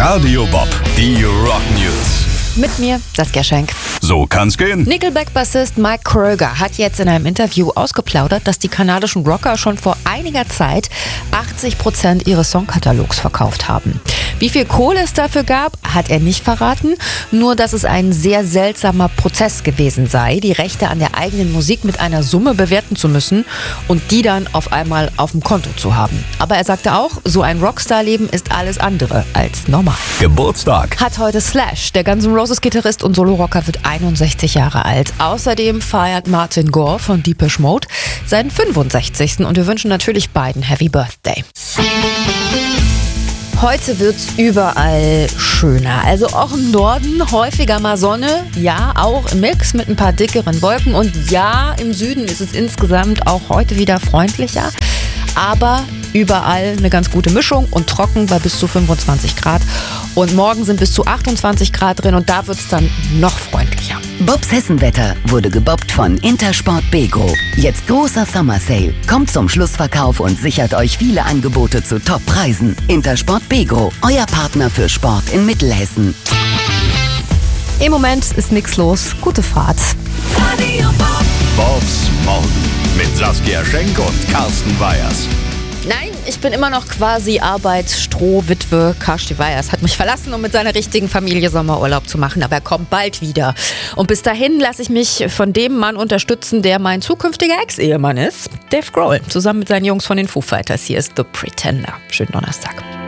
Radio Bob, die Rock News. Mit mir, Saskia Schenk. So kann's gehen. Nickelback-Bassist Mike Kröger hat jetzt in einem Interview ausgeplaudert, dass die kanadischen Rocker schon vor einiger Zeit 80% ihres Songkatalogs verkauft haben. Wie viel Kohle es dafür gab, hat er nicht verraten. Nur, dass es ein sehr seltsamer Prozess gewesen sei, die Rechte an der eigenen Musik mit einer Summe bewerten zu müssen und die dann auf einmal auf dem Konto zu haben. Aber er sagte auch, so ein Rockstar-Leben ist alles andere als normal. Geburtstag. Hat heute Slash, der Guns N' Roses-Gitarrist und Solo-Rocker, wird 61 Jahre alt. Außerdem feiert Martin Gore von Depeche Mode seinen 65. Und wir wünschen natürlich beiden Happy Birthday. Heute wird's überall schöner. Also auch im Norden häufiger mal Sonne. Ja, auch im Mix mit ein paar dickeren Wolken. Und ja, im Süden ist es insgesamt auch heute wieder freundlicher. Aber überall eine ganz gute Mischung und trocken bei bis zu 25 Grad. Und morgen sind bis zu 28 Grad drin und da wird es dann noch freundlicher. Bobs Hessenwetter wurde gebobbt von Intersport Begro. Jetzt großer Summer Sale. Kommt zum Schlussverkauf und sichert euch viele Angebote zu Top-Preisen. Intersport Begro, euer Partner für Sport in Mittelhessen. Im Moment ist nichts los. Gute Fahrt. Bobs Morgen mit Saskia Schenk und Carsten Weyers. Nein, ich bin immer noch quasi Arbeitsstrohwitwe. Karsti Weyers hat mich verlassen, um mit seiner richtigen Familie Sommerurlaub zu machen. Aber er kommt bald wieder. Und bis dahin lasse ich mich von dem Mann unterstützen, der mein zukünftiger Ex-Ehemann ist. Dave Grohl, zusammen mit seinen Jungs von den Foo Fighters. Hier ist The Pretender. Schönen Donnerstag.